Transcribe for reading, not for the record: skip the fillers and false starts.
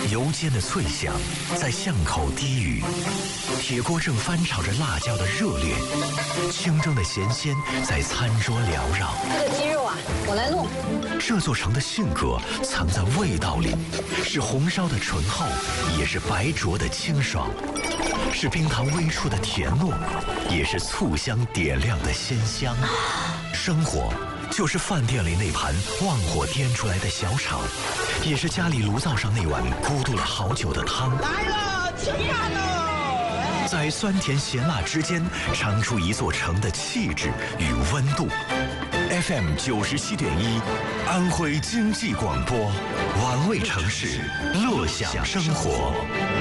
油煎的脆响在巷口低语，铁锅正翻炒着辣椒的热烈，清蒸的咸鲜在餐桌缭绕。 这个鸡肉啊，我来弄。 这座城的性格藏在味道里，是红烧的醇厚，也是白灼的清爽，是冰糖微出的甜糯，也是醋香点亮的鲜香。生活就是饭店里那盘旺火颠出来的小炒，也是家里炉灶上那碗咕嘟了好久的汤。 来了，吃饭喽！ 在酸甜咸辣之间，尝出一座城的气质与温度。FM 97.1，安徽经济广播，玩味城市，乐享生活。